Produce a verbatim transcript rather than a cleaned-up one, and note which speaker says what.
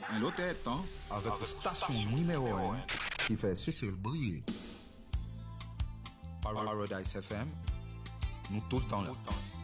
Speaker 1: Un lot tête, hein,
Speaker 2: avec la station numéro un qui fait Cécile briller. Paradise F M, nous tout le temps là.